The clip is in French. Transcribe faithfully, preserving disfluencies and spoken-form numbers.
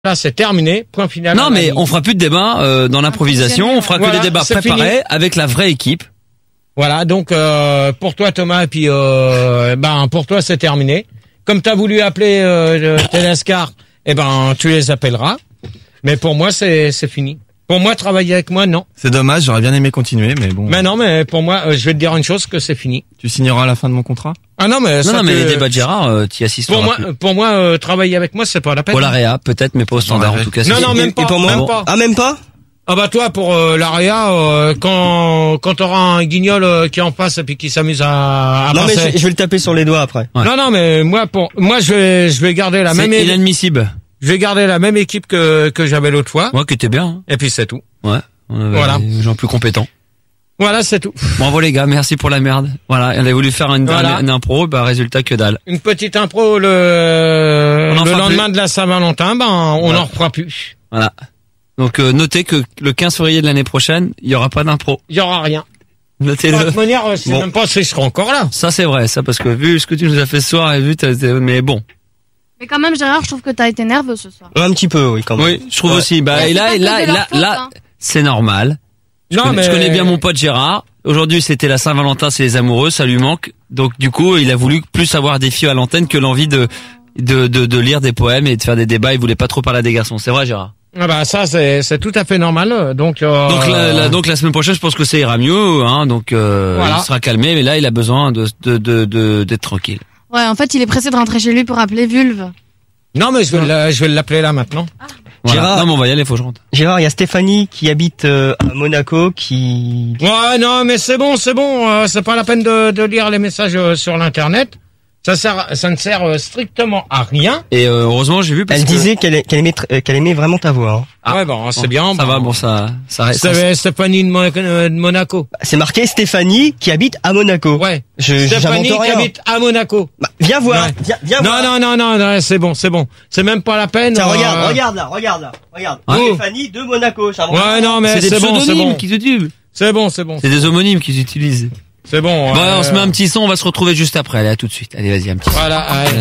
Là, c'est terminé. Point final. Non, mais on fera plus de débat euh, dans l'improvisation. On fera voilà, que des débats préparés fini. Avec la vraie équipe. Voilà. Donc euh, pour toi, Thomas, et puis euh, ben pour toi, c'est terminé. Comme t'as voulu appeler euh, Tedescar, eh ben tu les appelleras. Mais pour moi, c'est c'est fini. Pour moi, travailler avec moi, non. C'est dommage. J'aurais bien aimé continuer, mais bon. Mais non, mais pour moi, euh, je vais te dire une chose, que c'est fini. Tu signeras à la fin de mon contrat? Ah non, mais non, ça non, te... mais les débats de Gérard, euh, t'y assisteras Pour moi, plus. pour moi, euh, travailler avec moi, c'est pas la peine. Pour l'A R E A, peut-être, mais pas au standard, en tout cas. Non, non, même pas. Et pour moi, même pas. Ah, même pas? Ah bah toi, pour euh, l'A R E A, euh, quand quand t'auras un guignol euh, qui en passe et puis qui s'amuse à, à Non, passer... mais je, je vais le taper sur les doigts après. Ouais. Non, non, mais moi, pour moi, je vais je vais garder la C'est même. inadmissible. Je vais garder la même équipe que que j'avais l'autre fois. Moi, qui était bien. Hein. Et puis c'est tout. Ouais. On avait Voilà. des gens plus compétents. Voilà, c'est tout. Bravo les gars, merci pour la merde. Voilà, on avait voulu faire une, Voilà. une, une impro, bah résultat que dalle. Une petite impro le On en le fera lendemain plus. de la Saint-Valentin, ben on Voilà. n'en refera plus. Voilà. Donc euh, notez que le quinze février de l'année prochaine, il y aura pas d'impro. Il y aura rien. De Notez-le. toute manière, je sais Bon. même pas si je serai encore là. Ça c'est vrai, ça parce que vu ce que tu nous as fait ce soir et vu, t'as- t'as- mais bon. Mais quand même, Gérard, je trouve que t'as été nerveux ce soir. Un petit peu, oui, quand même. Oui, je trouve Ouais. aussi. Bah Mais et c'est là, pas et que là, de et leur là, faute, là, hein. c'est normal. Je, Non, connais, mais je connais bien mon pote Gérard. Aujourd'hui, c'était la Saint-Valentin, c'est les amoureux, ça lui manque. Donc du coup, il a voulu plus avoir des filles à l'antenne que l'envie de, de de de lire des poèmes et de faire des débats. Il voulait pas trop parler à des garçons. C'est vrai, Gérard. Ah bah ça c'est c'est tout à fait normal. Donc euh, Donc la, la- donc la semaine prochaine, je pense que ça ira mieux. Hein, donc euh, Voilà. il sera calmé, mais là, il a besoin de de de de- d'être tranquille. Ouais, en fait, il est pressé de rentrer chez lui pour appeler Vulve. non mais je vais la- je vais l'appeler là maintenant. Voilà. Gérard. Non, mais on va y aller, faut que je rentre. Gérard, il y a Stéphanie qui habite euh, à Monaco qui... Ouais, non, mais c'est bon, c'est bon. euh, c'est pas la peine de, de lire les messages euh, sur l'internet. Ça sert, ça ne sert euh, strictement à rien. Et euh, heureusement, j'ai vu parce Elle que disait qu'elle qu'elle aimait, tr- euh, qu'elle aimait vraiment ta voix. Hein. Ah. ouais, bon, c'est Bon, bien. ça bon. va, bon, ça ça reste. C'est Stéphanie de, Mon- euh, de Monaco. C'est marqué Stéphanie qui habite à Monaco. Ouais. Je, Stéphanie j'invente qui rien. habite à Monaco. Bah, viens voir, Ouais. viens, viens Non, voir. non, non, non, non, c'est bon, c'est bon. C'est même pas la peine. Tiens, euh, regarde, regarde là, regarde là, regarde. Ouais. Stéphanie de Monaco, j'invente Ouais, rien. non, mais C'est des c'est bon, c'est pseudonymes bon. qu'ils utilisent. C'est bon, c'est bon. C'est des homonymes qu'ils utilisent. C'est bon. Bon, euh, on se met un petit son, on va se retrouver juste après. Allez, à tout de suite. Allez, vas-y, un petit son. Voilà. allez.